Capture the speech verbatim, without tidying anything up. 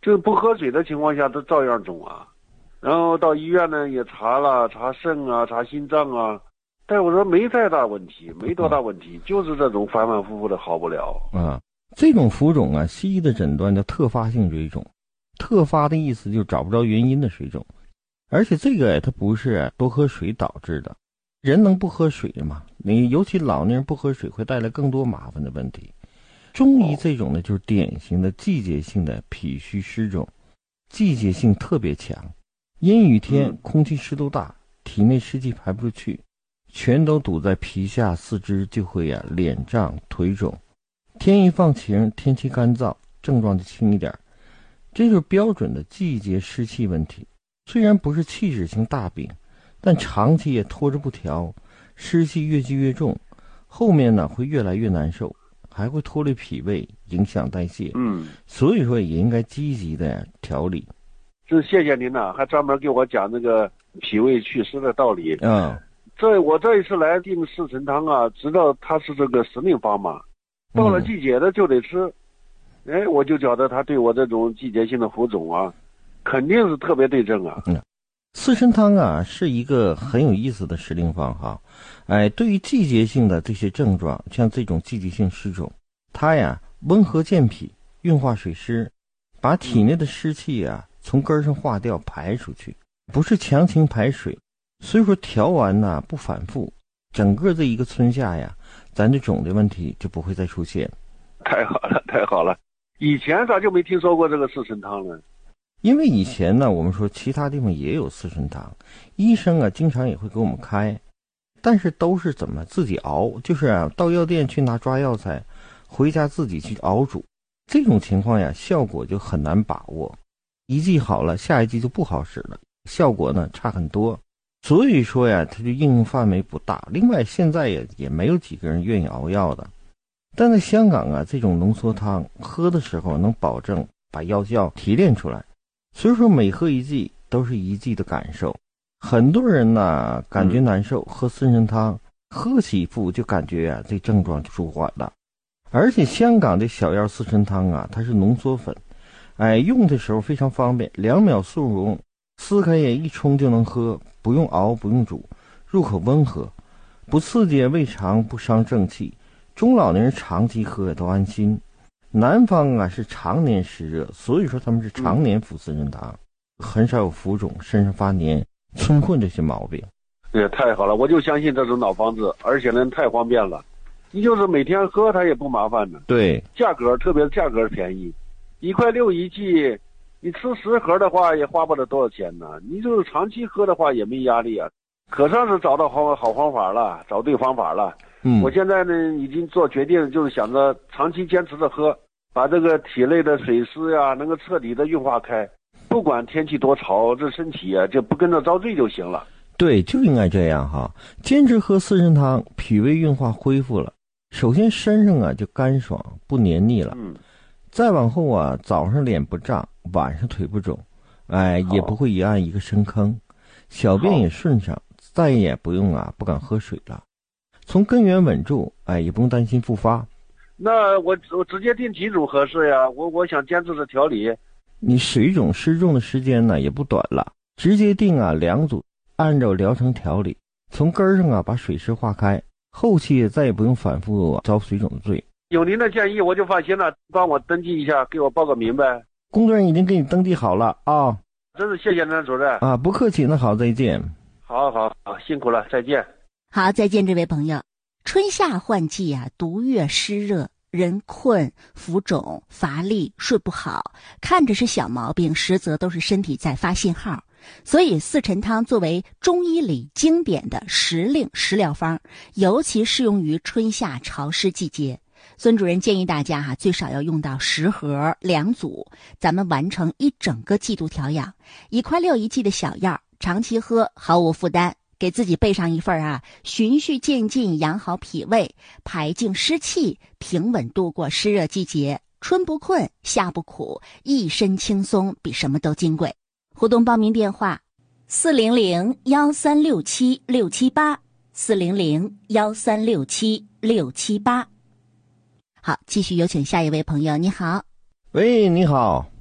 这不喝水的情况下都照样肿啊。然后到医院呢也查了，查肾啊，查心脏啊，但我说没太大问题，没多大问题，就是这种反反复复的好不了。 啊，这种浮肿啊，西医的诊断叫特发性水肿。特发的意思就是找不着原因的水肿，而且这个它不是多喝水导致的。人能不喝水吗？你尤其老年人不喝水会带来更多麻烦的问题。中医这种呢，就是典型的季节性的脾虚湿肿，季节性特别强。阴雨天空气湿度大，体内湿气排不出去，全都堵在皮下四肢，就会啊脸胀腿肿。天一放晴，天气干燥，症状就轻一点。这就是标准的季节湿气问题。虽然不是器质性大病，但长期也拖着不调，湿气越积越重，后面呢会越来越难受，还会拖累脾胃，影响代谢。 嗯， 所以说也应该积极的调理。 这谢谢您呐、啊，还专门给我讲那个脾胃祛湿的道理。 嗯， 这我这一次来订四神汤啊，知道它是这个时令方嘛，到了季节的就得吃。嗯、哎，我就觉得它对我这种季节性的浮肿啊，肯定是特别对症啊。 嗯，四神汤啊是一个很有意思的时令方哈。哎，对于季节性的这些症状，像这种季节性湿肿，它呀温和健脾，运化水湿，把体内的湿气啊从根上化掉排出去，不是强行排水。所以说调完呢不反复，整个这一个春夏呀，咱这肿的问题就不会再出现。 太好了，太好了！以前咋就没听说过这个四神汤呢？ 因为以前呢，我们说其他地方也有四神汤，医生啊经常也会给我们开，但是都是怎么自己熬，就是啊到药店去拿抓药材，回家自己去熬煮。这种情况呀，效果就很难把握，一剂好了，下一剂就不好使了，效果呢差很多。所以说呀，它就应用范围不大。另外，现在也也没有几个人愿意熬药的。但在香港啊，这种浓缩汤喝的时候能保证把药效提炼出来，所以说每喝一剂都是一剂的感受。很多人呢感觉难受，喝四神汤喝几副就感觉啊这症状就舒缓了。而且香港的小药四神汤啊，它是浓缩粉，哎，用的时候非常方便，两秒速溶，撕开也一冲就能喝，不用熬不用煮，入口温和，不刺激胃肠，不伤正气。中老年人长期喝都安心。南方啊是常年湿热，所以说他们是常年服四神汤，很少有浮肿、身上发黏、春困这些毛病。 也太好了，我就相信这种老方子，而且呢太方便了。你就是每天喝它也不麻烦呢。 对， 价格特别价格便宜，一块六一剂，你吃十盒的话也花不了多少钱呢。你就是长期喝的话也没压力啊，可算是找到好好方法了，找对方法了。 嗯， 我现在呢已经做决定，就是想着长期坚持着喝，把这个体内的水湿呀能够彻底的运化开，不管天气多潮，这身体啊就不跟着遭罪就行了。 对，就应该这样哈。坚持喝四神汤，脾胃运化恢复了，首先身上啊就干爽不黏腻了。 嗯， 再往后啊，早上脸不胀，晚上腿不肿，哎，也不会一按一个深坑，小便也顺畅，再也不用啊不敢喝水了。从根源稳住，哎，也不用担心复发。 那我我直接定几种合适呀？我我想坚持着调理。 你水肿湿重的时间呢也不短了，直接定啊两组，按照疗程调理，从根上啊把水湿化开，后期再也不用反复遭水肿的罪。 有您的建议我就放心了，帮我登记一下，给我报个名呗。 工作人员已经给你登记好了啊。 真是谢谢您主任啊，不客气，那好，再见。 好好好，辛苦了，再见。 好，再见，这位朋友。春夏换季啊，毒月湿热，人困、浮肿、乏力、睡不好，看着是小毛病，实则都是身体在发信号。所以四神汤作为中医里经典的时令食疗方，尤其适用于春夏潮湿季节。孙主任建议大家哈、啊，最少要用到十盒两组，咱们完成一整个季度调养。一块六一剂的小药，长期喝毫无负担。给自己备上一份啊，循序渐进养好脾胃，排净湿气，平稳度过湿热季节。春不困，夏不苦，一身轻松，比什么都金贵。互动报名电话：四零零幺三六七六七八，四零零幺三六七六七八。好，继续有请下一位朋友。你好。 喂，你好。